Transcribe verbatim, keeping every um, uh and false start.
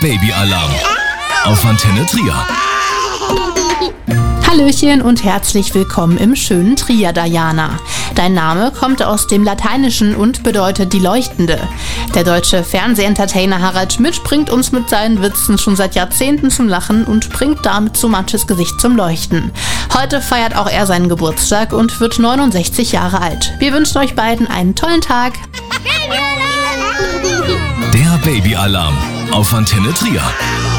Babyalarm auf Antenne Trier. Hallöchen und herzlich willkommen im schönen Trier, Diana. Dein Name kommt aus dem Lateinischen und bedeutet die Leuchtende. Der deutsche Fernsehentertainer Harald Schmidt bringt uns mit seinen Witzen schon seit Jahrzehnten zum Lachen und bringt damit so manches Gesicht zum Leuchten. Heute feiert auch er seinen Geburtstag und wird neunundsechzig Jahre alt. Wir wünschen euch beiden einen tollen Tag. Der Babyalarm auf Antenne Trier.